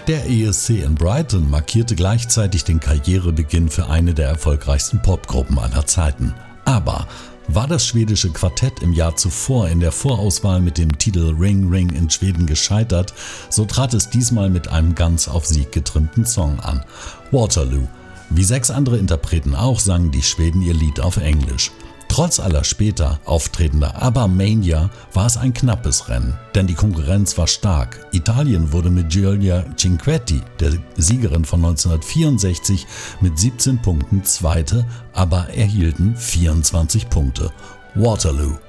Der ESC in Brighton markierte gleichzeitig den Karrierebeginn für eine der erfolgreichsten Popgruppen aller Zeiten. Aber war das schwedische Quartett im Jahr zuvor in der Vorauswahl mit dem Titel Ring Ring in Schweden gescheitert, so trat es diesmal mit einem ganz auf Sieg getrimmten Song an: Waterloo. Wie 6 andere Interpreten auch, sangen die Schweden ihr Lied auf Englisch. Trotz aller später auftretender ABBA-Mania war es ein knappes Rennen, denn die Konkurrenz war stark. Italien wurde mit Giulia Cinquetti, der Siegerin von 1964, mit 17 Punkten Zweite, ABBA erhielten 24 Punkte. Waterloo.